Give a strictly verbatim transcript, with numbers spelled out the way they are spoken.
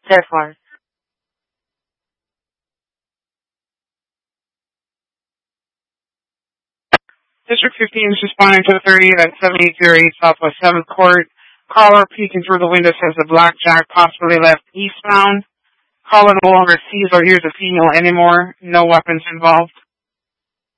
Test one. District fifteen is responding to the thirtieth at seventy-eight oh eight Southwest seventh Court. Caller peeking through the window says the blackjack possibly left eastbound. Caller no longer sees or hears the female anymore. No weapons involved.